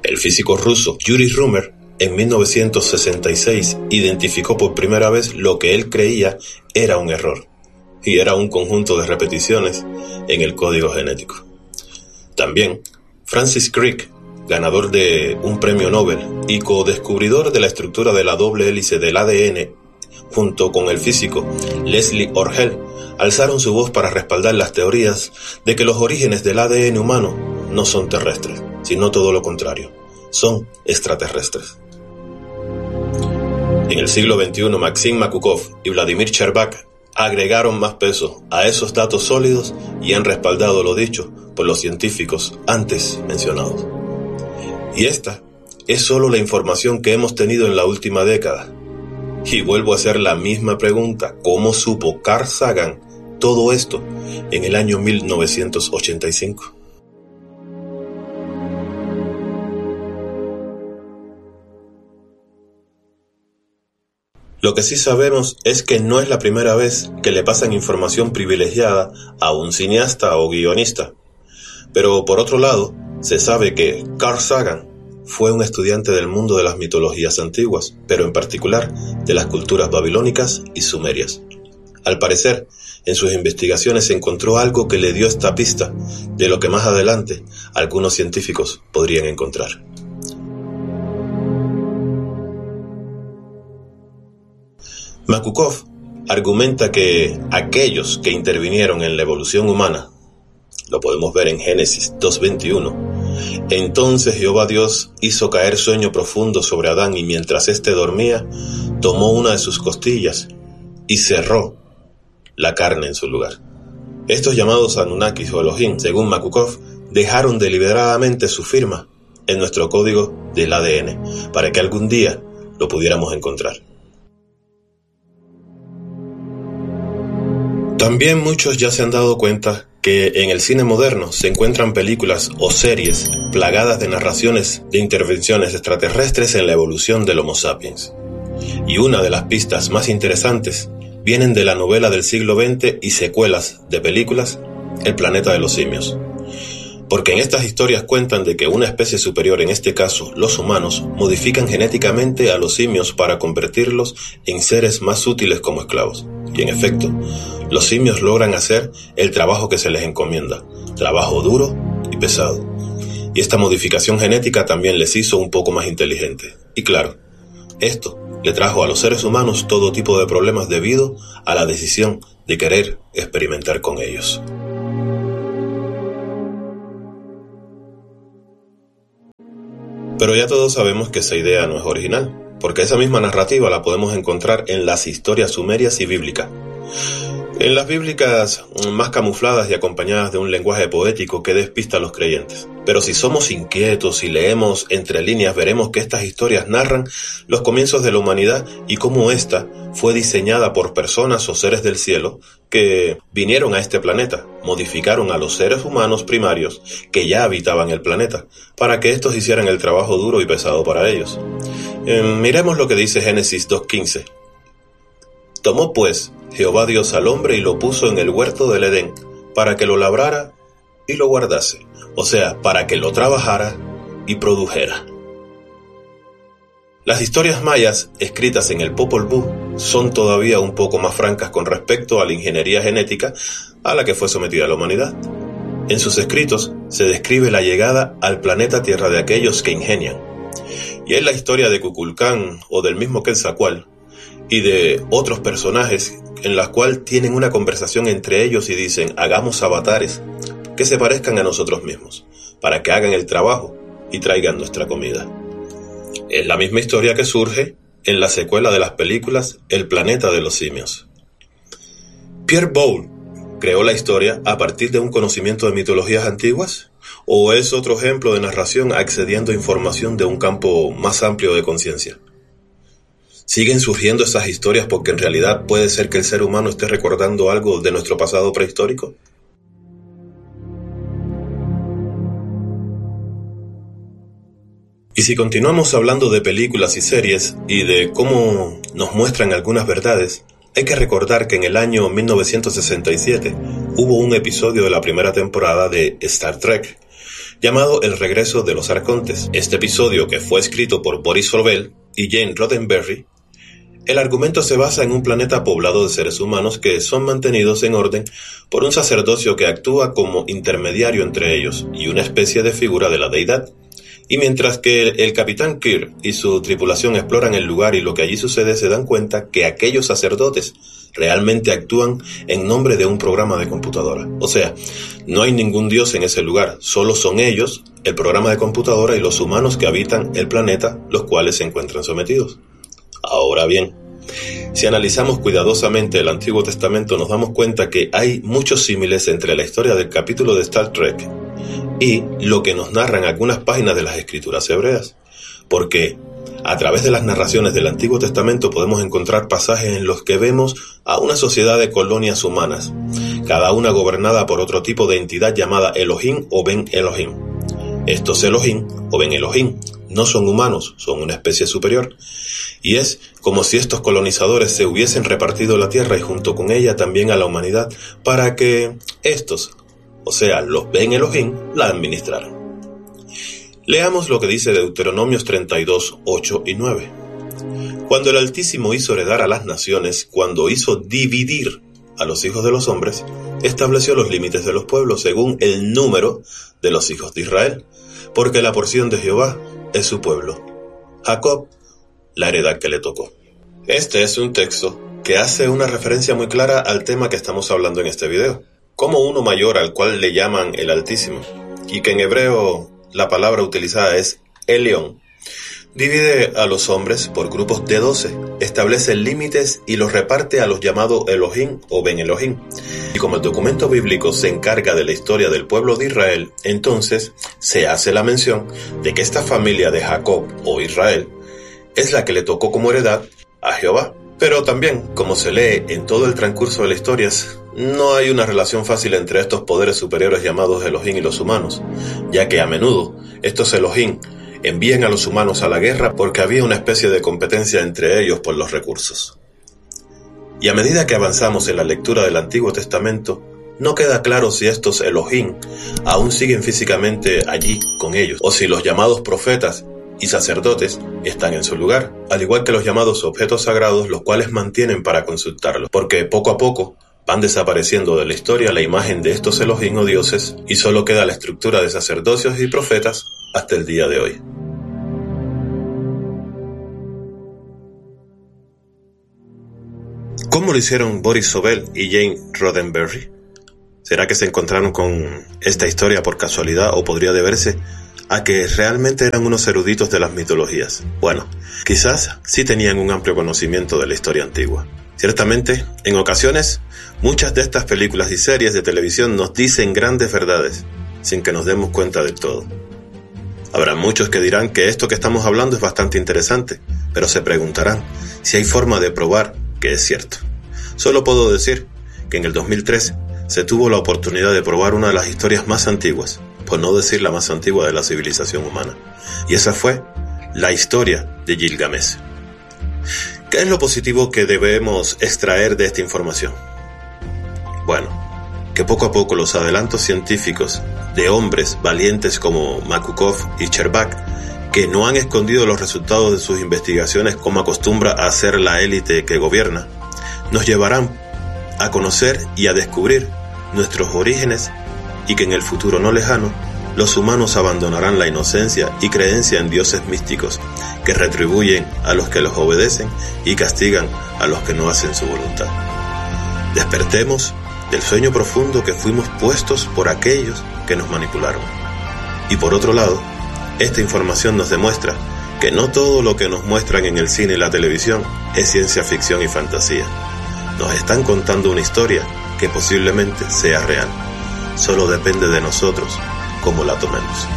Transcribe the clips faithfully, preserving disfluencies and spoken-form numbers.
El físico ruso Yuri Rumer en mil novecientos sesenta y seis identificó por primera vez lo que él creía era un error, y era un conjunto de repeticiones en el código genético. También Francis Crick, ganador de un premio Nobel y co-descubridor de la estructura de la doble hélice del A D N, junto con el físico Leslie Orgel, alzaron su voz para respaldar las teorías de que los orígenes del A D N humano no son terrestres, sino todo lo contrario, son extraterrestres. En el siglo veintiuno, Maxim Makukov y Vladimir Chervak agregaron más peso a esos datos sólidos y han respaldado lo dicho por los científicos antes mencionados. Y esta es solo la información que hemos tenido en la última década. Y vuelvo a hacer la misma pregunta: ¿cómo supo Carl Sagan todo esto en el año mil novecientos ochenta y cinco? Lo que sí sabemos es que no es la primera vez que le pasan información privilegiada a un cineasta o guionista. Pero por otro lado, se sabe que Carl Sagan fue un estudiante del mundo de las mitologías antiguas, pero en particular de las culturas babilónicas y sumerias. Al parecer, en sus investigaciones se encontró algo que le dio esta pista de lo que más adelante algunos científicos podrían encontrar. Makukov argumenta que aquellos que intervinieron en la evolución humana, lo podemos ver en Génesis dos veintiuno, entonces Jehová Dios hizo caer sueño profundo sobre Adán y mientras éste dormía, tomó una de sus costillas y cerró la carne en su lugar. Estos llamados Anunnakis o Elohim, según Makukov, dejaron deliberadamente su firma en nuestro código del A D N para que algún día lo pudiéramos encontrar. También muchos ya se han dado cuenta que en el cine moderno se encuentran películas o series plagadas de narraciones de intervenciones extraterrestres en la evolución del Homo sapiens. Y una de las pistas más interesantes vienen de la novela del siglo veinte y secuelas de películas El planeta de los simios. Porque en estas historias cuentan de que una especie superior, en este caso los humanos, modifican genéticamente a los simios para convertirlos en seres más útiles como esclavos. Y en efecto, los simios logran hacer el trabajo que se les encomienda, trabajo duro y pesado. Y esta modificación genética también les hizo un poco más inteligentes. Y claro, esto le trajo a los seres humanos todo tipo de problemas debido a la decisión de querer experimentar con ellos. Pero ya todos sabemos que esa idea no es original, porque esa misma narrativa la podemos encontrar en las historias sumerias y bíblicas. En las bíblicas más camufladas y acompañadas de un lenguaje poético que despista a los creyentes. Pero si somos inquietos y leemos entre líneas, veremos que estas historias narran los comienzos de la humanidad y cómo ésta fue diseñada por personas o seres del cielo que vinieron a este planeta, modificaron a los seres humanos primarios que ya habitaban el planeta, para que estos hicieran el trabajo duro y pesado para ellos. Eh, miremos lo que dice Génesis dos quince. Tomó pues Jehová Dios al hombre y lo puso en el huerto del Edén, para que lo labrara y lo guardase, o sea, para que lo trabajara y produjera. Las historias mayas, escritas en el Popol Vuh, son todavía un poco más francas con respecto a la ingeniería genética a la que fue sometida la humanidad. En sus escritos se describe la llegada al planeta Tierra de aquellos que ingenian. Y es la historia de Kukulcán o del mismo Quetzalcóatl y de otros personajes en las cuales tienen una conversación entre ellos y dicen: hagamos avatares que se parezcan a nosotros mismos, para que hagan el trabajo y traigan nuestra comida. Es la misma historia que surge en la secuela de las películas El planeta de los simios. ¿Pierre Boulle creó la historia a partir de un conocimiento de mitologías antiguas? ¿O es otro ejemplo de narración accediendo a información de un campo más amplio de conciencia? ¿Siguen surgiendo esas historias porque en realidad puede ser que el ser humano esté recordando algo de nuestro pasado prehistórico? Y si continuamos hablando de películas y series y de cómo nos muestran algunas verdades, hay que recordar que en el año mil novecientos sesenta y siete hubo un episodio de la primera temporada de Star Trek llamado El regreso de los arcontes. Este episodio, que fue escrito por Boris Sobel y Jane Roddenberry, el argumento se basa en un planeta poblado de seres humanos que son mantenidos en orden por un sacerdocio que actúa como intermediario entre ellos y una especie de figura de la deidad. Y mientras que el capitán Kirk y su tripulación exploran el lugar y lo que allí sucede, se dan cuenta que aquellos sacerdotes realmente actúan en nombre de un programa de computadora. O sea, no hay ningún dios en ese lugar, solo son ellos, el programa de computadora y los humanos que habitan el planeta, los cuales se encuentran sometidos. Ahora bien, si analizamos cuidadosamente el Antiguo Testamento, nos damos cuenta que hay muchos símiles entre la historia del capítulo de Star Trek y lo que nos narran algunas páginas de las escrituras hebreas, porque a través de las narraciones del Antiguo Testamento podemos encontrar pasajes en los que vemos a una sociedad de colonias humanas, cada una gobernada por otro tipo de entidad llamada Elohim o Ben Elohim. Estos Elohim o Ben Elohim no son humanos, son una especie superior, y es como si estos colonizadores se hubiesen repartido la tierra y junto con ella también a la humanidad para que estos, o sea, los Ben Elohim, la administraran. Leamos lo que dice Deuteronomios treinta y dos, ocho y nueve. Cuando el Altísimo hizo heredar a las naciones, cuando hizo dividir a los hijos de los hombres, estableció los límites de los pueblos según el número de los hijos de Israel, porque la porción de Jehová es su pueblo, Jacob, la heredad que le tocó. Este es un texto que hace una referencia muy clara al tema que estamos hablando en este video, como uno mayor al cual le llaman el Altísimo, y que en hebreo la palabra utilizada es Elión. Divide a los hombres por grupos de doce, establece límites y los reparte a los llamados Elohim o Ben Elohim. Y como el documento bíblico se encarga de la historia del pueblo de Israel, entonces se hace la mención de que esta familia de Jacob o Israel es la que le tocó como heredad a Jehová. Pero también, como se lee en todo el transcurso de la historia, no hay una relación fácil entre estos poderes superiores llamados Elohim y los humanos, ya que a menudo estos Elohim envían a los humanos a la guerra porque había una especie de competencia entre ellos por los recursos. Y a medida que avanzamos en la lectura del Antiguo Testamento, no queda claro si estos Elohim aún siguen físicamente allí con ellos, o si los llamados profetas y sacerdotes están en su lugar, al igual que los llamados objetos sagrados, los cuales mantienen para consultarlos, porque poco a poco van desapareciendo de la historia la imagen de estos Elohim o dioses y solo queda la estructura de sacerdocios y profetas hasta el día de hoy. ¿Cómo lo hicieron Boris Sobel y Jane Roddenberry? ¿Será que se encontraron con esta historia por casualidad o podría deberse a que realmente eran unos eruditos de las mitologías? Bueno, quizás sí tenían un amplio conocimiento de la historia antigua. Ciertamente, en ocasiones, muchas de estas películas y series de televisión nos dicen grandes verdades, sin que nos demos cuenta del todo. Habrá muchos que dirán que esto que estamos hablando es bastante interesante, pero se preguntarán si hay forma de probar que es cierto. Solo puedo decir que en el dos mil tres se tuvo la oportunidad de probar una de las historias más antiguas, por no decir la más antigua de la civilización humana, y esa fue la historia de Gilgamesh. ¿Qué es lo positivo que debemos extraer de esta información? Bueno, que poco a poco los adelantos científicos de hombres valientes como Makukov y Cherbak, que no han escondido los resultados de sus investigaciones como acostumbra a hacer la élite que gobierna, nos llevarán a conocer y a descubrir nuestros orígenes, y que en el futuro no lejano, los humanos abandonarán la inocencia y creencia en dioses místicos que retribuyen a los que los obedecen y castigan a los que no hacen su voluntad. Despertemos del sueño profundo que fuimos puestos por aquellos que nos manipularon. Y por otro lado, esta información nos demuestra que no todo lo que nos muestran en el cine y la televisión es ciencia ficción y fantasía. Nos están contando una historia que posiblemente sea real. Solo depende de nosotros cómo la tomemos.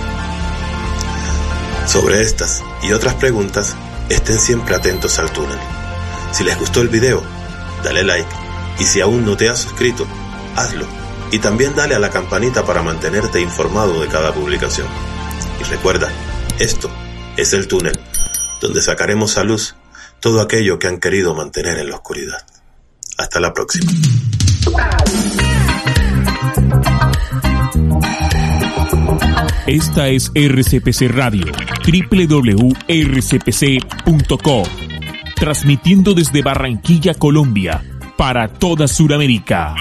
Sobre estas y otras preguntas, estén siempre atentos al túnel. Si les gustó el video, dale like, y si aún no te has suscrito, hazlo, y también dale a la campanita para mantenerte informado de cada publicación. Y recuerda, esto es el túnel, donde sacaremos a luz todo aquello que han querido mantener en la oscuridad. Hasta la próxima. Esta es R C P C Radio, doble u doble u doble u punto r c p c punto co, transmitiendo desde Barranquilla, Colombia, para toda Sudamérica.